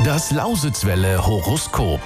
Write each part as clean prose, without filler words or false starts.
Das Lausitzwelle Horoskop.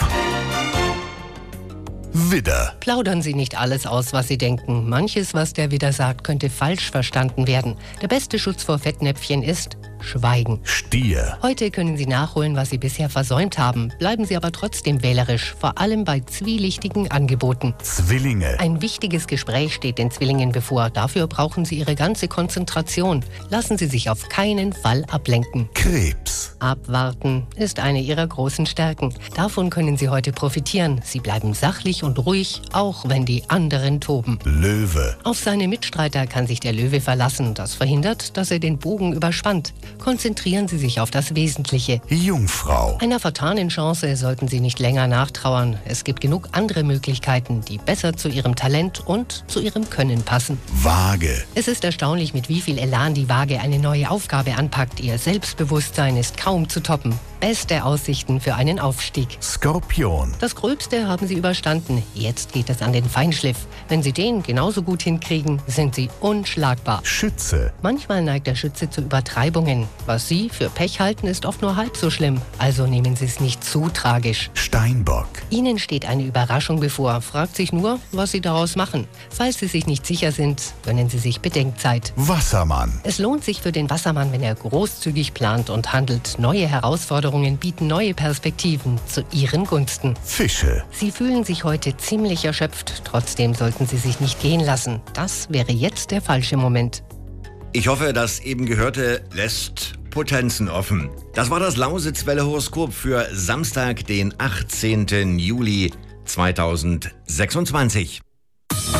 Widder. Plaudern Sie nicht alles aus, was Sie denken. Manches, was der Widder sagt, könnte falsch verstanden werden. Der beste Schutz vor Fettnäpfchen ist Schweigen. Stier. Heute können Sie nachholen, was Sie bisher versäumt haben. Bleiben Sie aber trotzdem wählerisch, vor allem bei zwielichtigen Angeboten. Zwillinge. Ein wichtiges Gespräch steht den Zwillingen bevor. Dafür brauchen Sie Ihre ganze Konzentration. Lassen Sie sich auf keinen Fall ablenken. Krebs. Abwarten ist eine Ihrer großen Stärken. Davon können Sie heute profitieren. Sie bleiben sachlich und ruhig, auch wenn die anderen toben. Löwe. Auf seine Mitstreiter kann sich der Löwe verlassen. Das verhindert, dass er den Bogen überspannt. Konzentrieren Sie sich auf das Wesentliche. Jungfrau. Einer vertanen Chance sollten Sie nicht länger nachtrauern. Es gibt genug andere Möglichkeiten, die besser zu Ihrem Talent und zu Ihrem Können passen. Waage. Es ist erstaunlich, mit wie viel Elan die Waage eine neue Aufgabe anpackt. Ihr Selbstbewusstsein ist kaum zu toppen. Beste Aussichten für einen Aufstieg. Skorpion. Das Gröbste haben Sie überstanden. Jetzt geht es an den Feinschliff. Wenn Sie den genauso gut hinkriegen, sind Sie unschlagbar. Schütze. Manchmal neigt der Schütze zu Übertreibungen. Was Sie für Pech halten, ist oft nur halb so schlimm. Also nehmen Sie es nicht zu tragisch. Steinbock. Ihnen steht eine Überraschung bevor. Fragt sich nur, was Sie daraus machen. Falls Sie sich nicht sicher sind, gönnen Sie sich Bedenkzeit. Wassermann. Es lohnt sich für den Wassermann, wenn er großzügig plant und handelt. Neue Herausforderungen bieten neue Perspektiven zu Ihren Gunsten. Fische. Sie fühlen sich heute ziemlich erschöpft. Trotzdem sollten Sie sich nicht gehen lassen. Das wäre jetzt der falsche Moment. Ich hoffe, das eben Gehörte lässt Potenzen offen. Das war das Lausitzwelle-Horoskop für Samstag, den 18. Juli 2026.